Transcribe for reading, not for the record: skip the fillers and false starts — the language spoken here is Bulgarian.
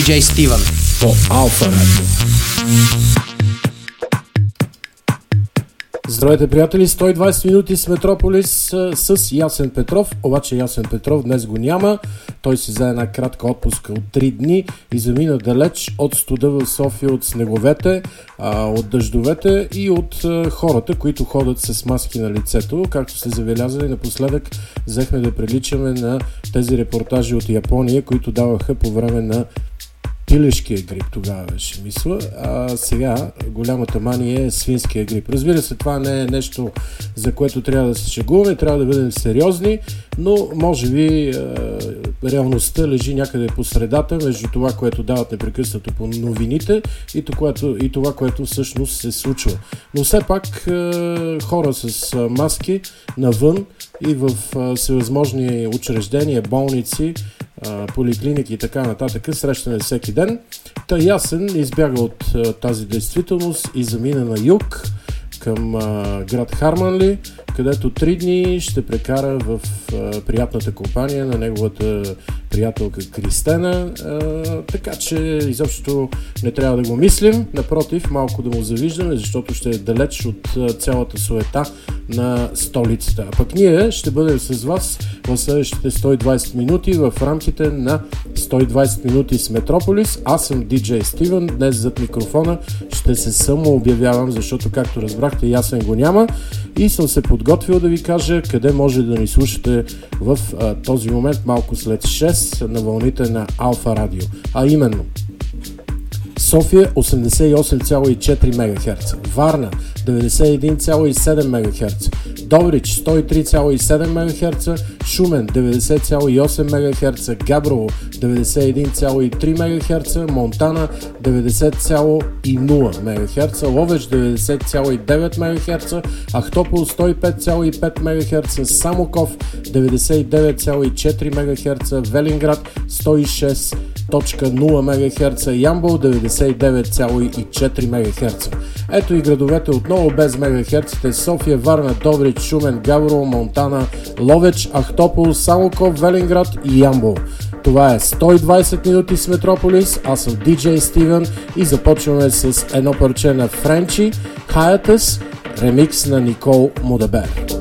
Джей Стивън по Алфа Радио. Здравейте, приятели! 120 минути с Метрополис с Ясен Петров. Обаче Ясен Петров днес го няма. Той си взе една кратка отпуска от 3 дни и замина далеч от студа в София, от снеговете, от дъждовете и от хората, които ходят с маски на лицето. Както сте забелязали, напоследък взехме да приличаме на тези репортажи от Япония, които даваха по време на пилешкия грип, тогава беше мисля, а сега голямата мания е свинския грип. Разбира се, това не е нещо, за което трябва да се шегуваме, трябва да бъдем сериозни, но може би реалността лежи някъде по средата между това, което дават непрекъснато по новините и това, което всъщност се случва. Но все пак хора с маски навън и в всевъзможни учреждения, болници, поликлиники и така нататък срещане всеки ден. Та Ясен избяга от тази действителност и замина на юг към град Харманли, където 3 дни ще прекара в приятната компания на неговата приятелка Кристена, така че изобщо не трябва да го мислим, напротив, малко да му завиждаме, защото ще е далеч от цялата суета на столицата. А пък ние ще бъдем с вас в следващите 120 минути в рамките на 120 минути с Метрополис. Аз съм диджей Стивън, днес зад микрофона ще се самообявявам, защото както разбрахте, Ясен го няма и съм се подготвил да ви кажа къде може да ни слушате в този момент малко след 6 на вълните на Алфа Радио. А именно София 88,4 МГц, Варна 91,7 МГц, Добрич 103,7 МГц, Шумен 90,8 МГц, Габрово 91,3 МГц, Монтана 90,0 МГц, Ловеч 90,9 МГц, Ахтопол 105,5 МГц, Самоков 99,4 МГц, Велинград 106,0 МГц, Ямбол 99,4 МГц. Ето и градовете отново без мегахерците: София, Варна, Добрич, Шумен, Габрово, Монтана, Ловеч, Ахтопол, Самоков, Велинград и Ямбол. Това е 120 минути с Метрополис. Аз съм диджей Стивън и започваме с едно парче на Френчи, Hiatus, ремикс на Никол Мудабер.